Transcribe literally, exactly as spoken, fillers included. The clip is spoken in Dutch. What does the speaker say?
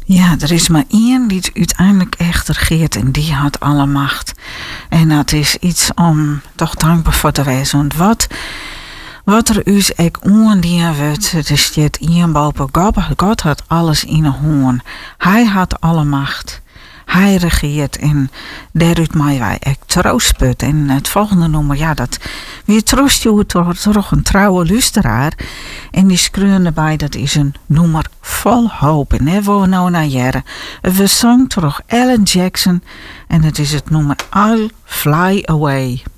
Ja, er is maar één die het uiteindelijk echt regeert en die had alle macht. En dat is iets om toch dankbaar voor te wezen. Want wat, wat er u ook oordien wordt, het is dit één boven God. God had alles in een hoorn. Hij had alle macht. Hij regeert en daaruit mij wij ook troost put. En het volgende nummer, ja, dat weer troost je toch, toch een trouwe luisteraar. En die schreeuwen erbij, dat is een nummer vol hoop. En daar worden we nou naar jaren. We zongen toch Alan Jackson en het is het nummer I'll Fly Away.